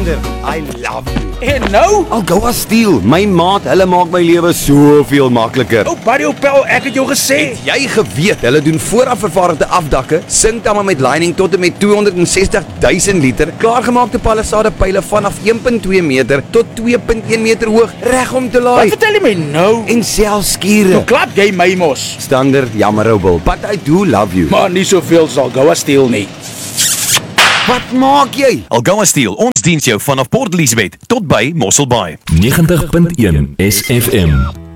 I love you. En nou? Algoa Steel, my maat, hulle maak my lewe soveel makliker. Oh, buddy Opel, ek het jou gesê. Het jy geweet, hulle doen vooraf vervaardigde afdakke, sinkdamme met lining tot en met 260,000 liter, klaargemaakte palisade pyle vanaf 1.2 meter tot 2.1 meter hoog, reg om te laai. Wat vertel jy my nou? En selfs skure. Hoe klap jy my mos? Standard, jammer Robel, but I do love you. Maar nie soveel sal Algoa Steel nie. Wat maak jy? Algoa Steel, ons diens jou vanaf Port Elizabeth tot by Mossel Bay. 90.1 SFM.